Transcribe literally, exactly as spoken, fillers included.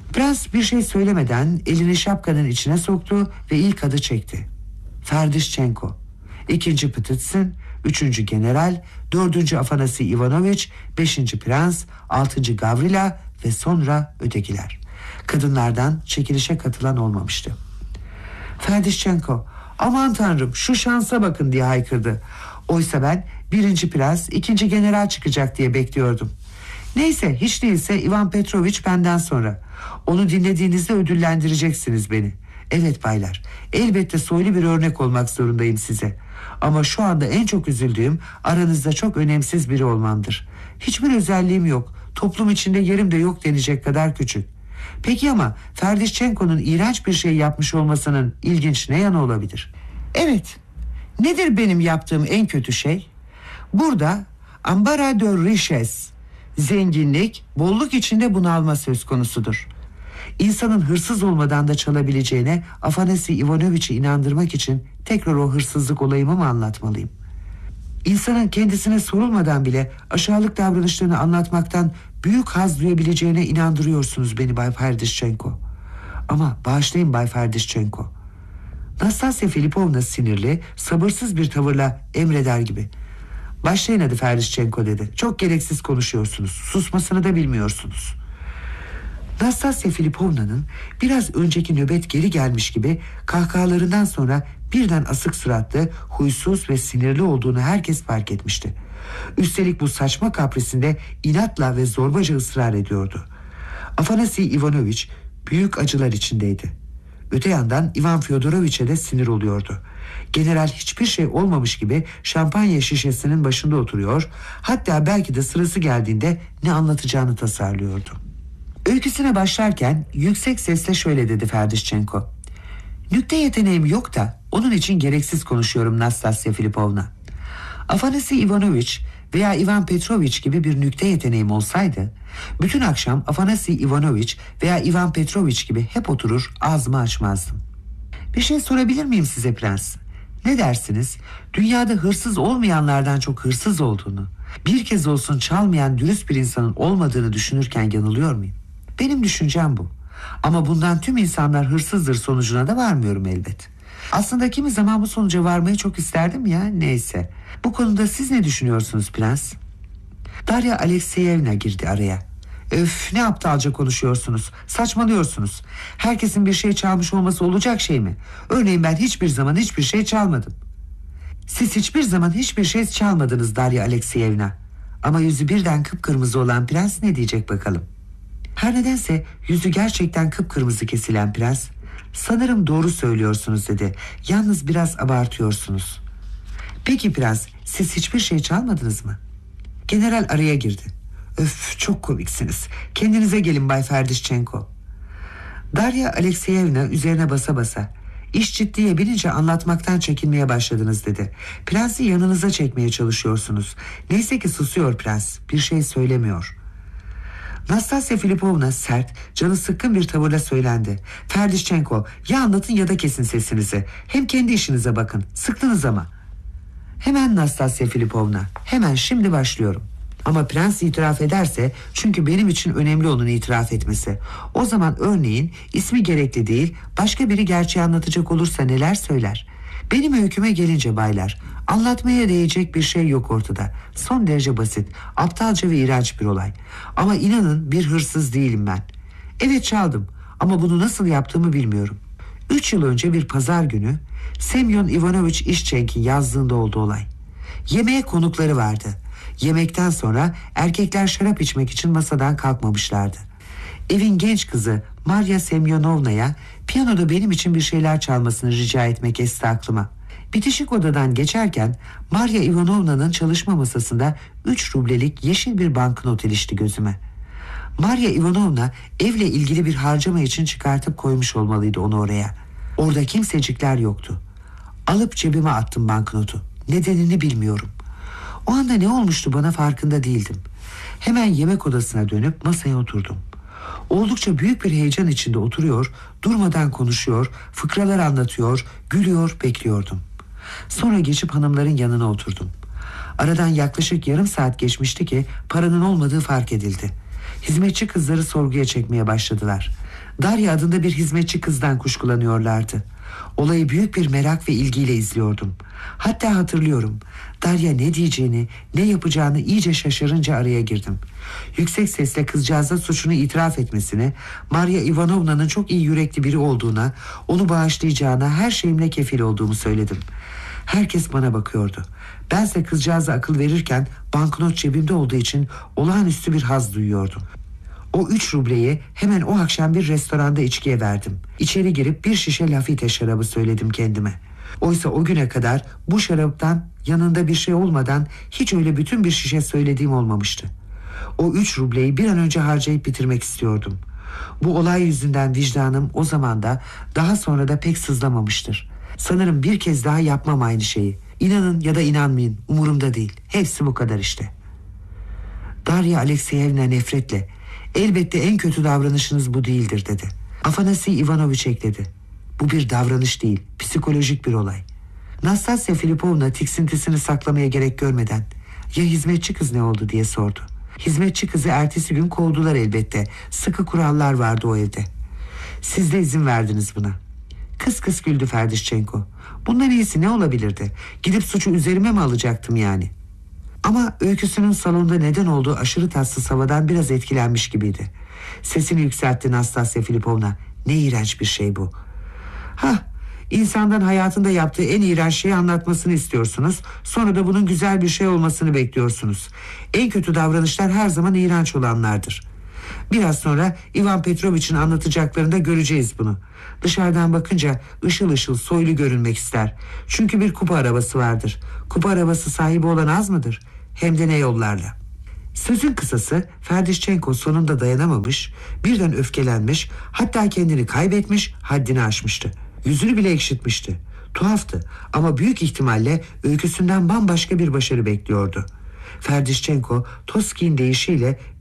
Prens bir şey söylemeden elini şapkanın içine soktu ve ilk adı çekti. Ferdişçenko, ikinci Ptitsin, üçüncü General, dördüncü Afanasi Ivanoviç, beşinci Prens, altıncı Gavrila ve sonra ötekiler. Kadınlardan çekilişe katılan olmamıştı. Ferdişçenko, aman tanrım şu şansa bakın diye haykırdı. Oysa ben birinci Prens, ikinci General çıkacak diye bekliyordum. Neyse, hiç değilse Ivan Petroviç benden sonra. Onu dinlediğinizde ödüllendireceksiniz beni. Evet baylar, elbette soylu bir örnek olmak zorundayım size. Ama şu anda en çok üzüldüğüm aranızda çok önemsiz biri olmamdır. Hiçbir özelliğim yok, toplum içinde yerim de yok denecek kadar küçük. Peki ama Ferdişçenko'nun iğrenç bir şey yapmış olmasının ilginç ne yanı olabilir? Evet, nedir benim yaptığım en kötü şey? Burada ambara de richesse, zenginlik, bolluk içinde bunalma söz konusudur. İnsanın hırsız olmadan da çalabileceğine Afanasi Ivanoviç'i inandırmak için tekrar o hırsızlık olayımı mı anlatmalıyım? İnsanın kendisine sorulmadan bile aşağılık davranışlarını anlatmaktan büyük haz duyabileceğine inandırıyorsunuz beni Bay Ferdişçenko. Ama bağışlayın Bay Ferdişçenko. Nastasya Filipovna sinirli, sabırsız bir tavırla emreder gibi. Başlayın hadi Ferdişçenko dedi. Çok gereksiz konuşuyorsunuz. Susmasını da bilmiyorsunuz. Nastasya Filipovna'nın biraz önceki nöbet geri gelmiş gibi kahkahalarından sonra birden asık suratlı, huysuz ve sinirli olduğunu herkes fark etmişti. Üstelik bu saçma kaprisinde inatla ve zorbaca ısrar ediyordu. Afanasi Ivanoviç büyük acılar içindeydi. Öte yandan Ivan Fyodoroviç'e de sinir oluyordu. General hiçbir şey olmamış gibi şampanya şişesinin başında oturuyor, hatta belki de sırası geldiğinde ne anlatacağını tasarlıyordu. Öyküsüne başlarken yüksek sesle şöyle dedi Ferdişçenko. Nükte yeteneğim yok da onun için gereksiz konuşuyorum Nastasya Filipovna. Afanasi Ivanoviç veya Ivan Petroviç gibi bir nükte yeteneğim olsaydı, bütün akşam Afanasi Ivanoviç veya Ivan Petroviç gibi hep oturur ağzımı açmazdım. Bir şey sorabilir miyim size prens? Ne dersiniz? Dünyada hırsız olmayanlardan çok hırsız olduğunu, bir kez olsun çalmayan dürüst bir insanın olmadığını düşünürken yanılıyor muyum? Benim düşüncem bu. Ama bundan tüm insanlar hırsızdır sonucuna da varmıyorum elbet. Aslında kimi zaman bu sonuca varmayı çok isterdim ya, neyse. Bu konuda siz ne düşünüyorsunuz prens? Darya Alekseyevna girdi araya. Öf, ne aptalca konuşuyorsunuz, saçmalıyorsunuz. Herkesin bir şey çalmış olması olacak şey mi? Örneğin ben hiçbir zaman hiçbir şey çalmadım. Siz hiçbir zaman hiçbir şey çalmadınız Darya Alekseyevna. Ama yüzü birden kıpkırmızı olan prens ne diyecek bakalım. Her nedense yüzü gerçekten kıpkırmızı kesilen prens, sanırım doğru söylüyorsunuz dedi. Yalnız biraz abartıyorsunuz. Peki prens, siz hiçbir şey çalmadınız mı? General araya girdi. Öf, çok komiksiniz. Kendinize gelin Bay Ferdişçenko. Darya Alekseyevna üzerine basa basa, İş ciddiye binince anlatmaktan çekinmeye başladınız dedi. Prensi yanınıza çekmeye çalışıyorsunuz. Neyse ki susuyor prens, bir şey söylemiyor. Nastasya Filipovna sert, canı sıkkın bir tavırla söylendi. Ferdişçenko, ya anlatın ya da kesin sesinizi. Hem kendi işinize bakın, sıktınız ama. Hemen Nastasya Filipovna, hemen şimdi başlıyorum. Ama prens itiraf ederse, çünkü benim için önemli onun itiraf etmesi. O zaman örneğin ismi gerekli değil, başka biri gerçeği anlatacak olursa neler söyler? Benim öyküme gelince baylar, anlatmaya değecek bir şey yok ortada. Son derece basit, aptalca ve iğrenç bir olay. Ama inanın bir hırsız değilim ben. Evet çaldım ama bunu nasıl yaptığımı bilmiyorum. Üç yıl önce bir pazar günü Semyon Ivanoviç İşçenk'in yazlığında oldu olay. Yemeğe konukları vardı. Yemekten sonra erkekler şarap içmek için masadan kalkmamışlardı. Evin genç kızı Marya Semyonovna'ya piyanoda benim için bir şeyler çalmasını rica etmek esti aklıma. Bitişik odadan geçerken Marya Ivanovna'nın çalışma masasında üç rublelik yeşil bir banknot ilişti gözüme. Marya Ivanovna evle ilgili bir harcama için çıkartıp koymuş olmalıydı onu oraya. Orada kimsecikler yoktu. Alıp cebime attım banknotu. Nedenini bilmiyorum. O anda ne olmuştu bana farkında değildim. Hemen yemek odasına dönüp masaya oturdum. Oldukça büyük bir heyecan içinde oturuyor, durmadan konuşuyor, fıkralar anlatıyor, gülüyor, bekliyordum. Sonra geçip hanımların yanına oturdum. Aradan yaklaşık yarım saat geçmişti ki paranın olmadığı fark edildi. Hizmetçi kızları sorguya çekmeye başladılar. Darya adında bir hizmetçi kızdan kuşkulanıyorlardı. Olayı büyük bir merak ve ilgiyle izliyordum. Hatta hatırlıyorum, Darya ne diyeceğini, ne yapacağını iyice şaşırınca araya girdim. Yüksek sesle kızcağıza suçunu itiraf etmesini, Maria Ivanovna'nın çok iyi yürekli biri olduğuna, onu bağışlayacağına her şeyimle kefil olduğumu söyledim. Herkes bana bakıyordu. Bense kızcağıza akıl verirken banknot cebimde olduğu için olağanüstü bir haz duyuyordum. O üç rubleyi hemen o akşam bir restoranda içkiye verdim. İçeri girip bir şişe Lafite şarabı söyledim kendime. Oysa o güne kadar bu şaraptan yanında bir şey olmadan hiç öyle bütün bir şişe söylediğim olmamıştı. O üç rubleyi bir an önce harcayıp bitirmek istiyordum. Bu olay yüzünden vicdanım o zaman da daha sonra da pek sızlamamıştır. Sanırım bir kez daha yapmam aynı şeyi. İnanın ya da inanmayın, umurumda değil. Hepsi bu kadar işte. Darya Alekseyevna nefretle, "Elbette en kötü davranışınız bu değildir," dedi. Afanasi Ivanoviç ekledi. "Bu bir davranış değil, psikolojik bir olay." Nastasya Filipovna tiksintisini saklamaya gerek görmeden, "Ya hizmetçi kız ne oldu?" diye sordu. Hizmetçi kızı ertesi gün kovdular elbette. Sıkı kurallar vardı o evde. "Siz de izin verdiniz buna." Kıs kıs güldü Ferdişçenko. "Bundan iyisi ne olabilirdi? Gidip suçu üzerime mi alacaktım yani?" Ama öyküsünün salonda neden olduğu aşırı tatsız havadan biraz etkilenmiş gibiydi. Sesini yükseltti Nastasya Filipovna. "Ne iğrenç bir şey bu." "Hah, insandan hayatında yaptığı en iğrenç şeyi anlatmasını istiyorsunuz. Sonra da bunun güzel bir şey olmasını bekliyorsunuz. En kötü davranışlar her zaman iğrenç olanlardır. Biraz sonra Ivan Petrovich'in anlatacaklarında göreceğiz bunu. Dışarıdan bakınca ışıl ışıl soylu görünmek ister. Çünkü bir kupa arabası vardır. Kupa arabası sahibi olan az mıdır? Hem de ne yollarla." Sözün kısası Ferdişçenko sonunda dayanamamış, birden öfkelenmiş, hatta kendini kaybetmiş, haddini aşmıştı. Yüzünü bile ekşitmişti. Tuhaftı ama büyük ihtimalle öyküsünden bambaşka bir başarı bekliyordu. Ferdişçenko Toski'nin deyişiyle